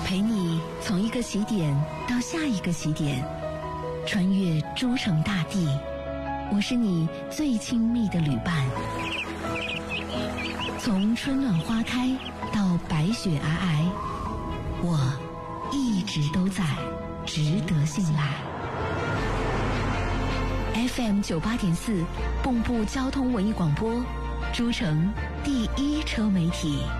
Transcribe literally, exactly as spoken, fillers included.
陪你从一个起点到下一个起点，穿越诸城大地。我是你最亲密的旅伴，从春暖花开到白雪皑皑，我一直都在，值得信赖。F M 九八点四，蚌埠交通文艺广播，诸城第一车媒体。